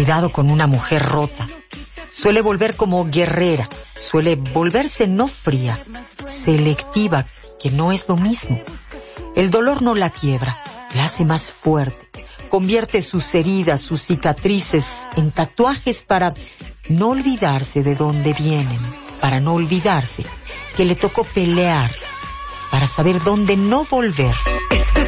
cuidado con una mujer rota. Suele volver como guerrera, suele volverse no fría, selectiva, que no es lo mismo. El dolor no la quiebra, la hace más fuerte. Convierte sus heridas, sus cicatrices en tatuajes para no olvidarse de dónde vienen, para no olvidarse que le tocó pelear, para saber dónde no volver.